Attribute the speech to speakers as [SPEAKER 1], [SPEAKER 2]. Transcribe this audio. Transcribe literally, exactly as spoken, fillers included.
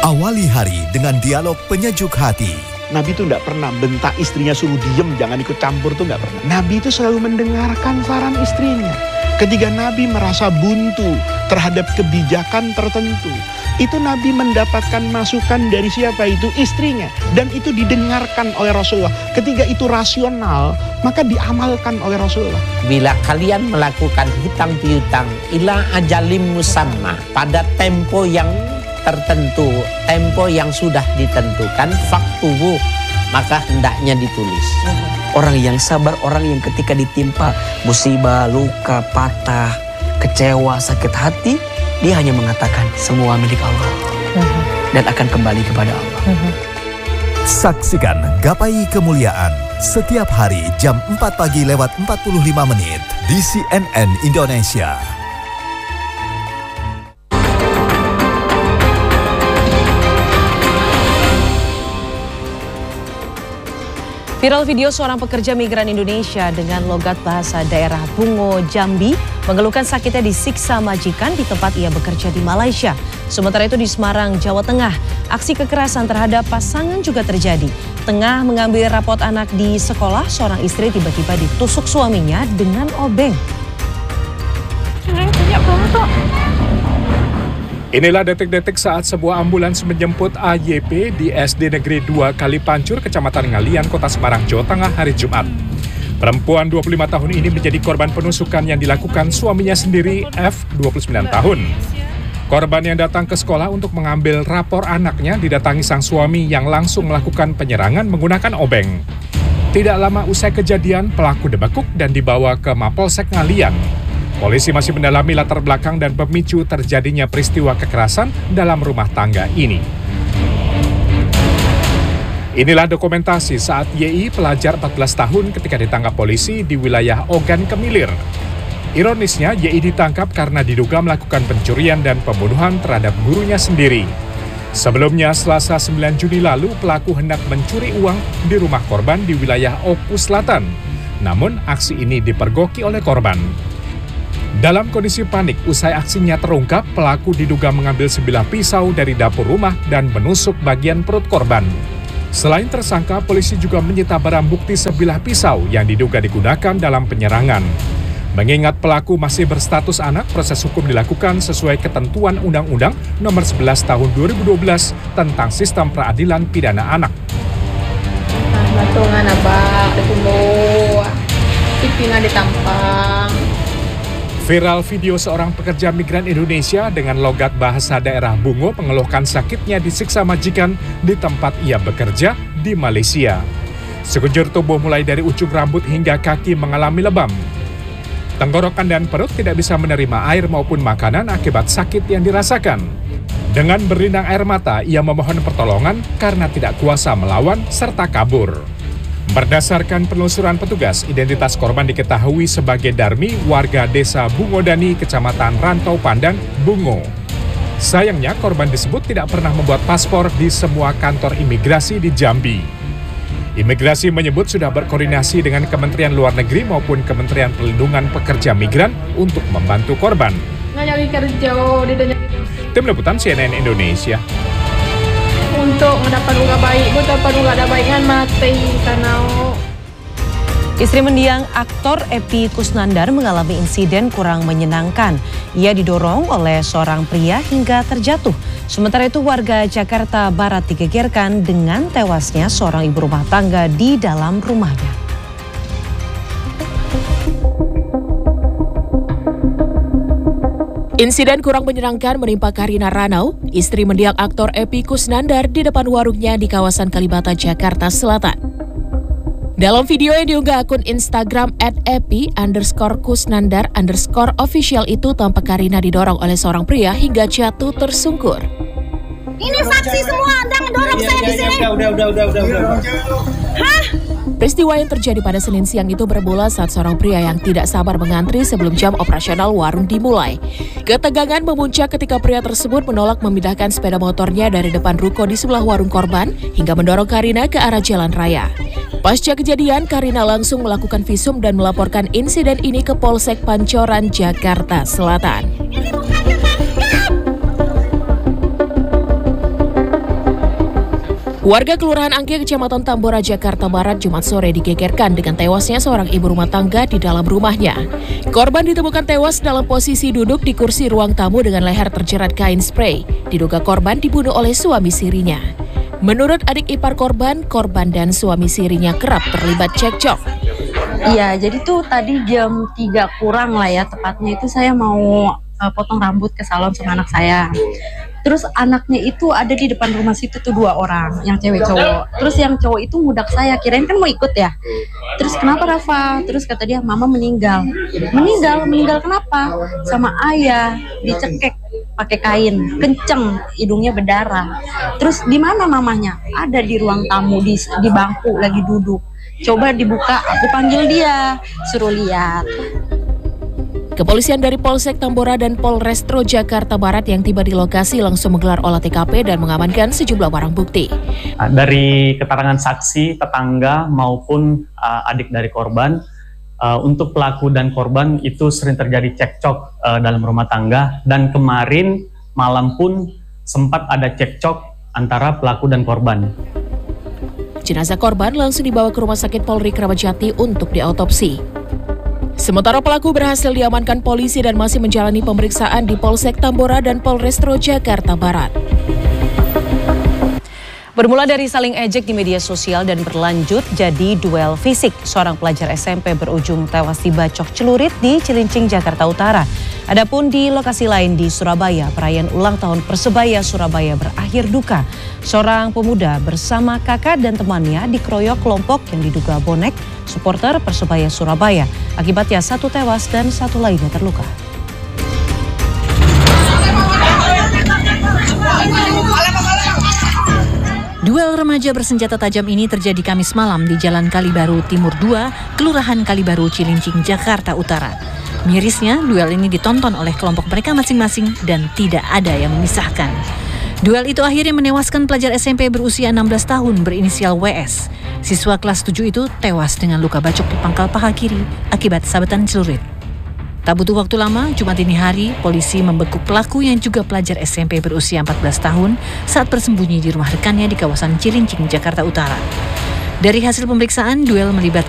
[SPEAKER 1] Awali hari dengan dialog penyejuk hati.
[SPEAKER 2] Nabi itu tidak pernah bentak istrinya suruh diem, jangan ikut campur, tuh nggak pernah. Nabi itu selalu mendengarkan saran istrinya. Ketika Nabi merasa buntu terhadap kebijakan tertentu, itu Nabi mendapatkan masukan dari siapa? Itu istrinya. Dan itu didengarkan oleh Rasulullah. Ketika itu rasional, maka diamalkan oleh Rasulullah.
[SPEAKER 3] Bila kalian melakukan hutang piutang ila ajalim musamma, pada tempo yang tertentu, tempo yang sudah ditentukan, faktubu, maka hendaknya ditulis.
[SPEAKER 4] Orang yang sabar, orang yang ketika ditimpa musibah, luka, patah, kecewa, sakit hati, dia hanya mengatakan semua milik Allah dan akan kembali kepada Allah.
[SPEAKER 1] Saksikan Gapai Kemuliaan setiap hari jam empat pagi lewat empat puluh lima menit di C N N Indonesia.
[SPEAKER 5] Viral video seorang pekerja migran Indonesia dengan logat bahasa daerah Bungo, Jambi mengeluhkan sakitnya disiksa majikan di tempat ia bekerja di Malaysia. Sementara itu di Semarang, Jawa Tengah, aksi kekerasan terhadap pasangan juga terjadi. Tengah mengambil rapot anak di sekolah, seorang istri tiba-tiba ditusuk suaminya dengan obeng.
[SPEAKER 6] Inilah detik-detik saat sebuah ambulans menjemput A Y P di S D Negeri dua Kalipancur, Kecamatan Ngalian, Kota Semarang, Jawa Tengah hari Jumat. Perempuan dua puluh lima tahun ini menjadi korban penusukan yang dilakukan suaminya sendiri, F, dua puluh sembilan tahun. Korban yang datang ke sekolah untuk mengambil rapor anaknya didatangi sang suami yang langsung melakukan penyerangan menggunakan obeng. Tidak lama usai kejadian, pelaku dibekuk dan dibawa ke Mapolsek Ngalian. Polisi masih mendalami latar belakang dan pemicu terjadinya peristiwa kekerasan dalam rumah tangga ini. Inilah dokumentasi saat Y I, pelajar empat belas tahun, ketika ditangkap polisi di wilayah Ogan Kemilir. Ironisnya, Y I ditangkap karena diduga melakukan pencurian dan pembunuhan terhadap gurunya sendiri. Sebelumnya, Selasa sembilan Juni lalu, pelaku hendak mencuri uang di rumah korban di wilayah Oku Selatan. Namun, aksi ini dipergoki oleh korban. Dalam kondisi panik, usai aksinya terungkap, pelaku diduga mengambil sebilah pisau dari dapur rumah dan menusuk bagian perut korban. Selain tersangka, polisi juga menyita barang bukti sebilah pisau yang diduga digunakan dalam penyerangan. Mengingat pelaku masih berstatus anak, proses hukum dilakukan sesuai ketentuan Undang-Undang Nomor sebelas Tahun dua ribu dua belas tentang Sistem Peradilan Pidana Anak.
[SPEAKER 7] Matungan abak, dikumbu, pipina ditampang.
[SPEAKER 6] Viral video seorang pekerja migran Indonesia dengan logat bahasa daerah Bungo mengeluhkan sakitnya disiksa majikan di tempat ia bekerja di Malaysia. Sekujur tubuh mulai dari ujung rambut hingga kaki mengalami lebam. Tenggorokan dan perut tidak bisa menerima air maupun makanan akibat sakit yang dirasakan. Dengan berlinang air mata, ia memohon pertolongan karena tidak kuasa melawan serta kabur. Berdasarkan penelusuran petugas, identitas korban diketahui sebagai Darmi, warga desa Bungodani, Kecamatan Rantau Pandang, Bungo. Sayangnya, korban disebut tidak pernah membuat paspor di semua kantor imigrasi di Jambi. Imigrasi menyebut sudah berkoordinasi dengan Kementerian Luar Negeri maupun Kementerian Perlindungan Pekerja Migran untuk membantu korban. Tim Liputan C N N Indonesia.
[SPEAKER 7] Untuk mendapat unggah baik, mendapat unggah ada baikkan mati tanau.
[SPEAKER 5] Istri mendiang aktor Epy Kusnandar mengalami insiden kurang menyenangkan. Ia didorong oleh seorang pria hingga terjatuh. Sementara itu warga Jakarta Barat digegerkan dengan tewasnya seorang ibu rumah tangga di dalam rumahnya.
[SPEAKER 8] Insiden kurang menyenangkan menimpa Karina Ranau, istri mendiang aktor Epy Kusnandar di depan warungnya di kawasan Kalibata, Jakarta Selatan. Dalam video yang diunggah akun Instagram at epy underscore kusnandar underscore official itu, tampak Karina didorong oleh seorang pria hingga jatuh tersungkur.
[SPEAKER 7] Ini saksi semua, jangan dorong saya di sini.
[SPEAKER 9] Udah, udah, udah, udah, udah.
[SPEAKER 7] Hah?
[SPEAKER 8] Peristiwa yang terjadi pada Senin siang itu bermula saat seorang pria yang tidak sabar mengantri sebelum jam operasional warung dimulai. Ketegangan memuncak ketika pria tersebut menolak memindahkan sepeda motornya dari depan ruko di sebelah warung korban hingga mendorong Karina ke arah jalan raya. Pasca kejadian, Karina langsung melakukan visum dan melaporkan insiden ini ke Polsek Pancoran, Jakarta Selatan. Warga Kelurahan Angke, Kecamatan Tambora, Jakarta Barat, Jumat sore digegerkan dengan tewasnya seorang ibu rumah tangga di dalam rumahnya. Korban ditemukan tewas dalam posisi duduk di kursi ruang tamu dengan leher terjerat kain spray. Diduga korban dibunuh oleh suami sirinya. Menurut adik ipar korban, korban dan suami sirinya kerap terlibat cekcok.
[SPEAKER 9] Iya, jadi tuh tadi jam tiga kurang lah ya, tepatnya itu saya mau uh, potong rambut ke salon sama anak saya. Terus anaknya itu ada di depan rumah situ tuh dua orang, yang cewek cowok. Terus yang cowok itu ngudak saya, kirain kan mau ikut ya. Terus kenapa Rafa? Terus kata dia, mama meninggal. Meninggal? Meninggal kenapa? Sama ayah, dicekek pakai kain, kenceng, hidungnya berdarah. Terus di mana mamanya? Ada di ruang tamu, di, di bangku, lagi duduk. Coba dibuka, aku panggil dia, suruh lihat.
[SPEAKER 8] Kepolisian dari Polsek Tambora dan Polrestro Jakarta Barat yang tiba di lokasi langsung menggelar olah T K P dan mengamankan sejumlah barang bukti.
[SPEAKER 10] Dari keterangan saksi, tetangga maupun uh, adik dari korban, uh, untuk pelaku dan korban itu sering terjadi cekcok uh, dalam rumah tangga, dan kemarin malam pun sempat ada cekcok antara pelaku dan korban.
[SPEAKER 8] Jenazah korban langsung dibawa ke Rumah Sakit Polri Kramat Jati untuk diautopsi. Sementara pelaku berhasil diamankan polisi dan masih menjalani pemeriksaan di Polsek Tambora dan Polrestro Jakarta Barat.
[SPEAKER 5] Bermula dari saling ejek di media sosial dan berlanjut jadi duel fisik. Seorang pelajar S M P berujung tewas dibacok celurit di Cilincing, Jakarta Utara. Adapun di lokasi lain di Surabaya, perayaan ulang tahun Persebaya Surabaya berakhir duka. Seorang pemuda bersama kakak dan temannya dikeroyok kelompok yang diduga bonek supporter Persebaya Surabaya. Akibatnya satu tewas dan satu lainnya terluka.
[SPEAKER 11] Duel remaja bersenjata tajam ini terjadi Kamis malam di Jalan Kalibaru Timur dua, Kelurahan Kalibaru, Cilincing, Jakarta Utara. Mirisnya, duel ini ditonton oleh kelompok mereka masing-masing dan tidak ada yang memisahkan. Duel itu akhirnya menewaskan pelajar S M P berusia enam belas tahun berinisial W S. Siswa kelas tujuh itu tewas dengan luka bacok di pangkal paha kiri akibat sabetan celurit. Tak butuh waktu lama, Jumat dini hari, polisi membekuk pelaku yang juga pelajar S M P berusia empat belas tahun saat bersembunyi di rumah rekannya di kawasan Cilincing, Jakarta Utara. Dari hasil pemeriksaan, duel melibatkan